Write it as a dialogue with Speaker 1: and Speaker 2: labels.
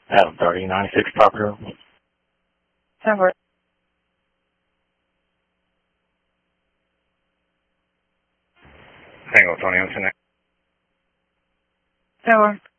Speaker 1: Adam 3096 property room.
Speaker 2: Somewhere.
Speaker 1: Tango Tony, I'm connected.
Speaker 2: Somewhere.